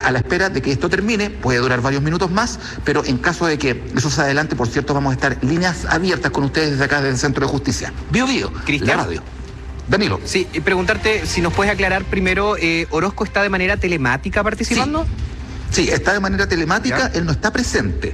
a la espera de que esto termine, puede durar varios minutos más, pero en caso de que eso se adelante, por cierto, vamos a estar líneas abiertas con ustedes desde acá, desde el Centro de Justicia. Bio, Cristian. la radio. Danilo. Sí, preguntarte si nos puedes aclarar primero, ¿Orozco está de manera telemática participando? Sí, está de manera telemática, él no está presente.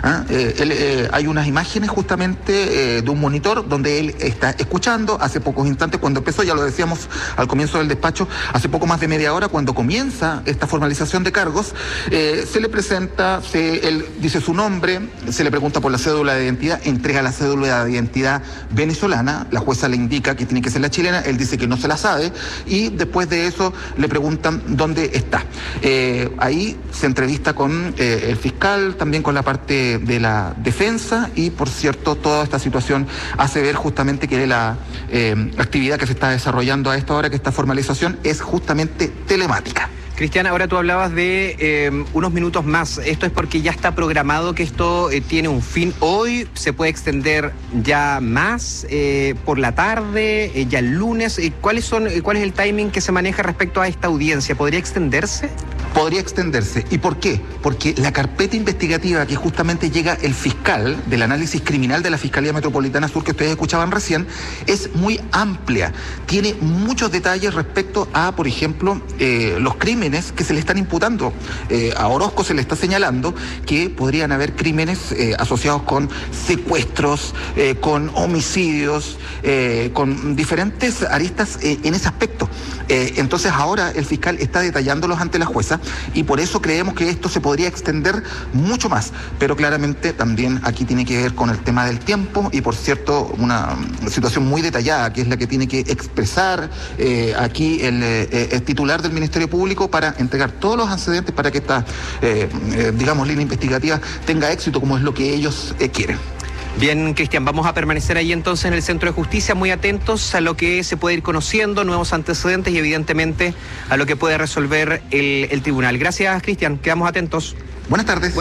Hay unas imágenes justamente de un monitor donde él está escuchando. Hace pocos instantes, cuando empezó, ya lo decíamos al comienzo del despacho, hace poco más de media hora, cuando comienza esta formalización de cargos, se le presenta, él dice su nombre, se le pregunta por la cédula de identidad, entrega la cédula de identidad venezolana, la jueza le indica que tiene que ser la chilena, él dice que no se la sabe, y después de eso le preguntan dónde está. Ahí se entrevista con el fiscal, también con la parte de la defensa, y por cierto toda esta situación hace ver justamente que la actividad que se está desarrollando a esta hora, que esta formalización es justamente telemática. Cristian, ahora tú hablabas de unos minutos más. ¿Esto es porque ya está programado que esto tiene un fin hoy? ¿Se puede extender ya más por la tarde, ya el lunes? ¿Cuál es el timing que se maneja respecto a esta audiencia? ¿Podría extenderse? Podría extenderse. ¿Y por qué? Porque la carpeta investigativa que justamente llega el fiscal del análisis criminal de la Fiscalía Metropolitana Sur, que ustedes escuchaban recién, es muy amplia. Tiene muchos detalles respecto a, por ejemplo, los crímenes que se le están imputando. A Orozco se le está señalando que podrían haber crímenes asociados con secuestros, con homicidios, con diferentes aristas en ese aspecto. Entonces ahora el fiscal está detallándolos ante la jueza, y por eso creemos que esto se podría extender mucho más, pero claramente también aquí tiene que ver con el tema del tiempo, y por cierto una situación muy detallada que es la que tiene que expresar aquí el titular del Ministerio Público para entregar todos los antecedentes para que esta línea investigativa tenga éxito, como es lo que ellos quieren. Bien, Cristian, vamos a permanecer ahí entonces en el Centro de Justicia, muy atentos a lo que se puede ir conociendo, nuevos antecedentes y evidentemente a lo que puede resolver el tribunal. Gracias, Cristian, quedamos atentos. Buenas tardes.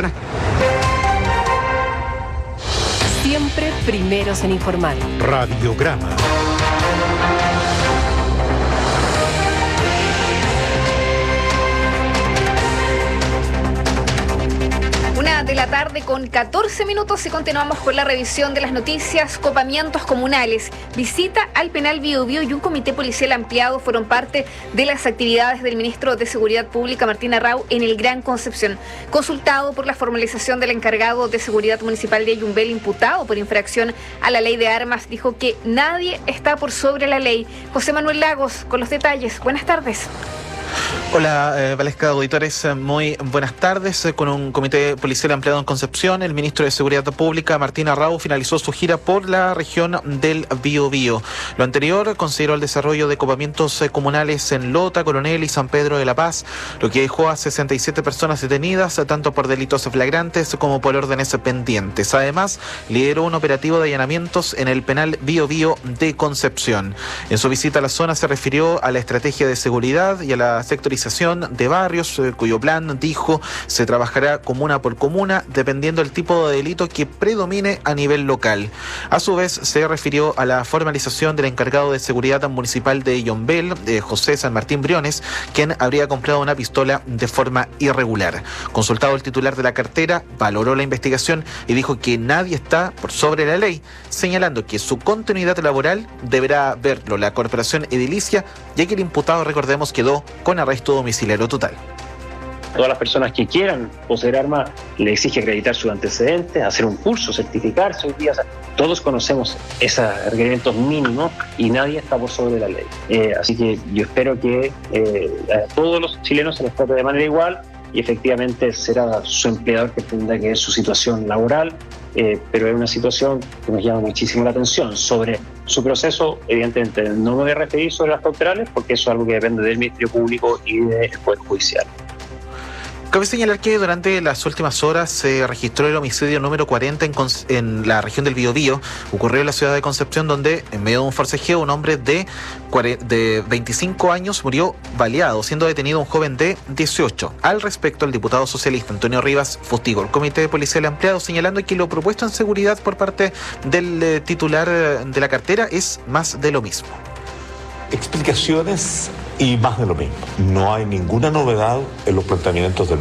Siempre primeros en informar. Radiograma. De la tarde con 14 minutos y continuamos con la revisión de las noticias. Copamientos comunales, visita al penal Bio Bio y un comité policial ampliado fueron parte de las actividades del ministro de Seguridad Pública Martín Arrau en el Gran Concepción. Consultado por la formalización del encargado de Seguridad Municipal de Ayumbel imputado por infracción a la ley de armas, dijo que nadie está por sobre la ley. José Manuel Lagos con los detalles. Buenas tardes. Hola, Valesca, auditores, muy buenas tardes. Con un comité policial ampliado en Concepción, el ministro de Seguridad Pública, Martín Arrau, finalizó su gira por la región del Biobío. Lo anterior consideró el desarrollo de copamientos comunales en Lota, Coronel y San Pedro de la Paz, lo que dejó a 67 personas detenidas, tanto por delitos flagrantes como por órdenes pendientes. Además, lideró un operativo de allanamientos en el penal Biobío de Concepción. En su visita a la zona se refirió a la estrategia de seguridad y a la sectorización de barrios, cuyo plan, dijo, se trabajará comuna por comuna, dependiendo del tipo de delito que predomine a nivel local. A su vez, se refirió a la formalización del encargado de seguridad municipal de Ayumbel, José San Martín Briones, quien habría comprado una pistola de forma irregular. Consultado el titular de la cartera, valoró la investigación y dijo que nadie está por sobre la ley, señalando que su continuidad laboral deberá verlo la corporación edilicia, ya que el imputado, recordemos, quedó con arresto domiciliario total. Todas las personas que quieran poseer armas le exige acreditar sus antecedentes, hacer un curso, certificarse hoy día. O sea, todos conocemos esos requerimientos mínimos y nadie está por sobre la ley. Así que yo espero que a todos los chilenos se les trate de manera igual y efectivamente será su empleador que tendrá que ver su situación laboral, pero es una situación que nos llama muchísimo la atención. Sobre su proceso, evidentemente no me voy a referir sobre las cauterales porque eso es algo que depende del Ministerio Público y del Poder Judicial. Cabe señalar que durante las últimas horas se registró el homicidio número 40 en la región del Biobío. Ocurrió en la ciudad de Concepción, donde en medio de un forcejeo un hombre de 25 años murió baleado, siendo detenido un joven de 18. Al respecto, el diputado socialista Antonio Rivas fustigó el comité policial ampliado, señalando que lo propuesto en seguridad por parte del titular de la cartera es más de lo mismo. Explicaciones y más de lo mismo. No hay ninguna novedad en los planteamientos del